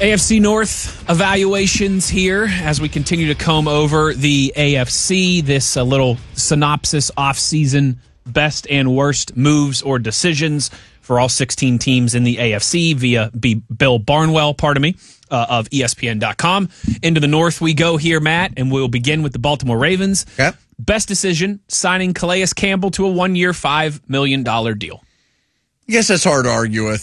AFC North evaluations here as we continue to comb over the AFC. This little synopsis offseason best and worst moves or decisions for all 16 teams in the AFC via Bill Barnwell, of ESPN.com. Into the North we go here, Matt, and we'll begin with the Baltimore Ravens. Okay. Best decision, signing Calais Campbell to a 1-year, $5 million deal. I guess that's hard to argue with.